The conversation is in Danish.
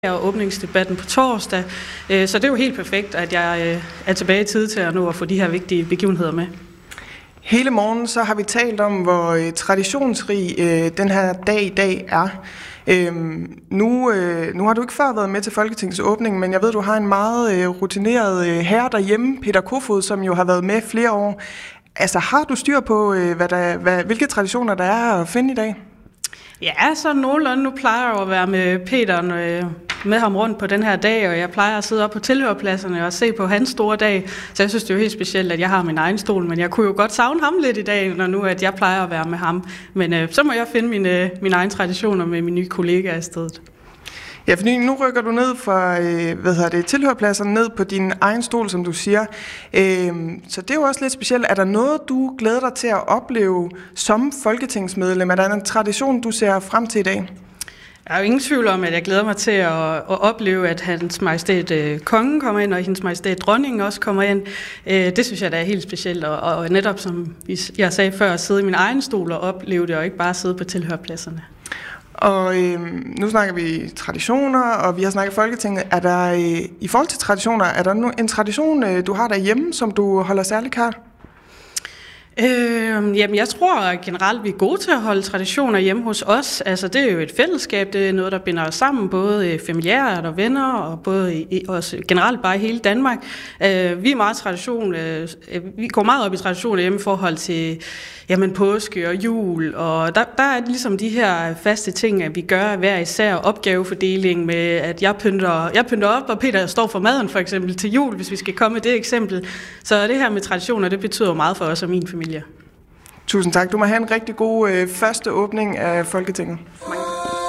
og åbningsdebatten på torsdag. Så det er jo helt perfekt, at jeg er tilbage i tid til at nå at få de her vigtige begivenheder med. Hele morgen så har vi talt om, hvor traditionsrig den her dag i dag er. Nu har du ikke før været med til Folketingets åbning, men jeg ved, du har en meget rutineret herre derhjemme, Peter Kofod, som jo har været med flere år. Altså, har du styr på, hvilke traditioner der er at finde i dag? Ja, så nogenlunde. Nu plejer jeg at være med Peter, med ham rundt på den her dag, og jeg plejer at sidde op på tilhørerpladserne og se på hans store dag. Så jeg synes, det er jo helt specielt, at jeg har min egen stol, men jeg kunne jo godt savne ham lidt i dag, når nu at jeg plejer at være med ham. Men så må jeg finde mine egne traditioner med mine nye kollegaer i stedet. Ja, fordi nu rykker du ned fra tilhørerpladserne ned på din egen stol, som du siger. Så det er jo også lidt specielt. Er der noget, du glæder dig til at opleve som folketingsmedlem? Er der en tradition, du ser frem til i dag? Jeg er jo ingen tvivl om, at jeg glæder mig til at opleve, at Hans Majestæt Kongen kommer ind, og Hendes Majestæt Dronningen også kommer ind. Det synes jeg, der er helt specielt, og netop som jeg sagde før, at sidde i min egen stol og opleve det, og ikke bare sidde på tilhørerpladserne. Og nu snakker vi traditioner, og vi har snakket Folketinget. Er der i forhold til traditioner, er der en tradition, du har derhjemme, som du holder særlig kær? Jamen, jeg tror generelt, vi er gode til at holde traditioner hjemme hos os. Altså, det er jo et fællesskab, det er noget, der binder os sammen, både familiært og venner, og både også generelt bare i hele Danmark. Vi er meget tradition, vi går meget op i traditioner hjemme i forhold til påske og jul, og der er ligesom de her faste ting, at vi gør hver især opgavefordeling med, at jeg pynter op, og Peter står for maden for eksempel til jul, hvis vi skal komme med det eksempel. Så det her med traditioner, det betyder meget for os og min familie. Tusind tak. Du må have en rigtig god første åbning af Folketinget.